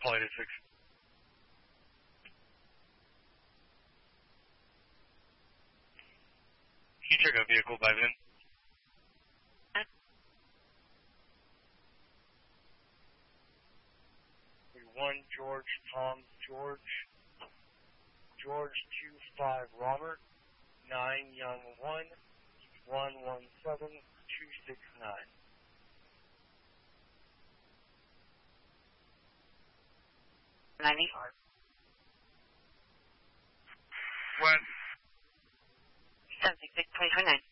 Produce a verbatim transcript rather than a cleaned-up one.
Polydor six. Can you check a vehicle by then? One George Tom George George two five Robert nine Young one one one seven two six nine. Ninety. What? Seven six six twenty twenty nine.